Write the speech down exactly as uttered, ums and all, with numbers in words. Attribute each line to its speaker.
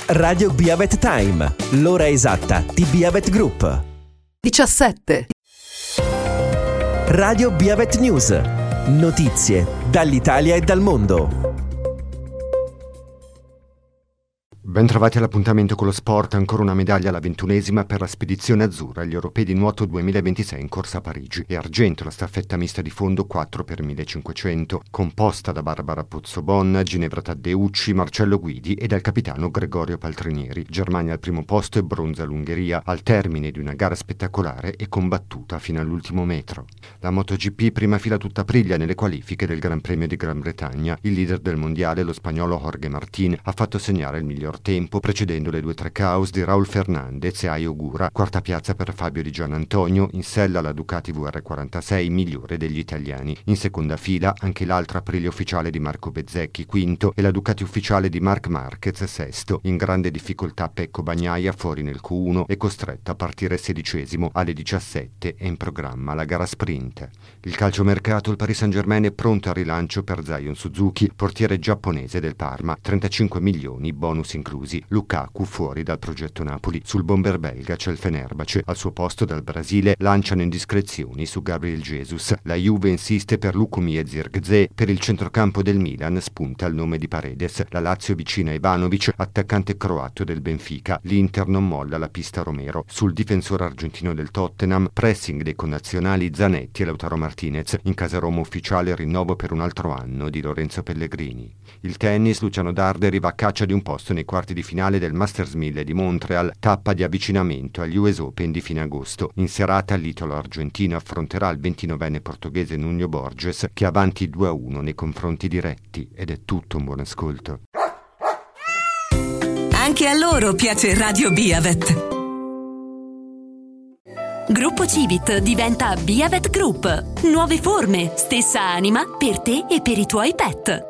Speaker 1: Radio Biavet Time, l'ora esatta di Biavet Group.
Speaker 2: diciassette.
Speaker 1: Radio Biavet News, notizie dall'Italia e dal mondo.
Speaker 3: Bentrovati all'appuntamento con lo sport, ancora una medaglia alla ventunesima per la spedizione azzurra agli Europei di nuoto duemilaventisei in corsa a Parigi e argento la staffetta mista di fondo quattro per millecinquecento, composta da Barbara Pozzobon, Ginevra Taddeucci, Marcello Guidi e dal capitano Gregorio Paltrinieri. Germania al primo posto e bronzo all'Ungheria, al termine di una gara spettacolare e combattuta fino all'ultimo metro. La MotoGP prima fila tutta priglia nelle qualifiche del Gran Premio di Gran Bretagna. Il leader del mondiale, lo spagnolo Jorge Martín, ha fatto segnare il miglior tempo, precedendo le due tre caos di Raúl Fernández e Ai Ogura. Quarta piazza per Fabio Di Gianantonio, in sella la Ducati V R quarantasei, migliore degli italiani. In seconda fila anche l'altra Aprilia ufficiale di Marco Bezzecchi, quinto, e la Ducati ufficiale di Marc Marquez, sesto. In grande difficoltà Pecco Bagnaia, fuori nel Q uno e costretto a partire sedicesimo. Alle diciassette è in programma la gara sprint. Il calciomercato, il Paris Saint-Germain è pronto al rilancio per Zion Suzuki, portiere giapponese del Parma, trentacinque milioni, bonus inclusi. Lukaku fuori dal progetto Napoli. Sul bomber belga c'è il Fenerbahce. Al suo posto dal Brasile lanciano indiscrezioni su Gabriel Jesus. La Juve insiste per Lukumi e Zirkzee. Per il centrocampo del Milan spunta il nome di Paredes. La Lazio vicina a Ivanovic, attaccante croato del Benfica. L'Inter non molla la pista Romero. Sul difensore argentino del Tottenham, pressing dei connazionali Zanetti e Lautaro Martinez. In casa Roma ufficiale rinnovo per un altro anno di Lorenzo Pellegrini. Il tennis, Luciano Darderi va a caccia di un posto nei quarti di finale del Masters mille di Montreal, tappa di avvicinamento agli U S Open di fine agosto. In serata l'italo argentino affronterà il ventinovenne portoghese Nuno Borges, che è avanti due a uno nei confronti diretti. Ed è tutto, un buon ascolto.
Speaker 4: Anche a loro piace Radio Biavet. Gruppo Civit diventa Biavet Group. Nuove forme, stessa anima per te e per i tuoi pet.